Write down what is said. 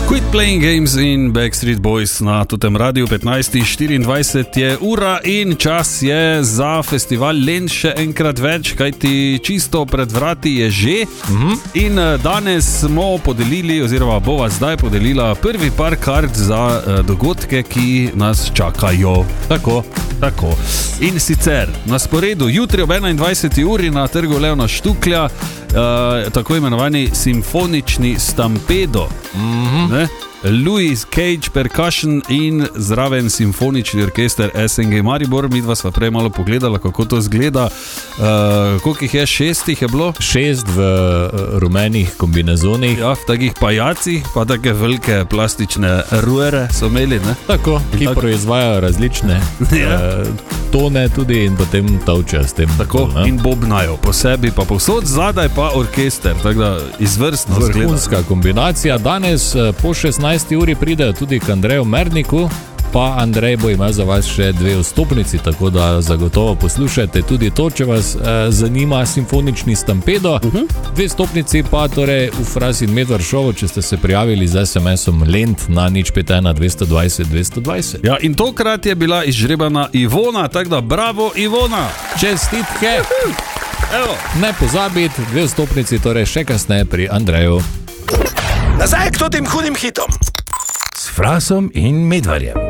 Quit Playing Games in Backstreet Boys na tutem radiju 15.24 je ura in čas je za festival Lent še enkrat več, kajti čisto pred vrati je že in danes smo podelili oziroma bova zdaj podelila prvi par kart za dogodke, ki nas čakajo. Tako. In sicer na sporedu jutri ob 21. uri na trgu Leona Štuklja tako imenovani simfonični Stampedo. Louis Cage Percussion in zraven simfonični orkester SNG Maribor. Midva sva prej malo pogledala, kako to izgleda. Koliko jih je? 6 je bilo? 6 v rumenih kombinezonih. Ja, v takih pajacih, pa take velike plastične ruere so imeli, ne? Tako, ki proizvajajo različne tone tudi in potem tavčajo s tem. Tako, in bobnajo po sebi, pa povsod zadaj pa orkester, tako da izvrstno zgleda. Vrhunska kombinacija. Danes po 16. uri pridejo tudi k Andreju Merniku, pa Andrej bo imel za vas še 2 vstopnici, tako da zagotovo poslušajte tudi to, če vas zanima simfonični Stampedo. 2 vstopnici pa torej v Fras in Medvard šovu, če ste se prijavili z SMS-om Lent na 051 220 220. Ja, in tokrat je bila izžrebana Ivona, tako da bravo Ivona! Čestitke! Evo. Ne pozabiti, 2 vstopnici torej še kasneje pri Andreju. Nazaj k tem hudim hitom. S Frasom in Medvarjem.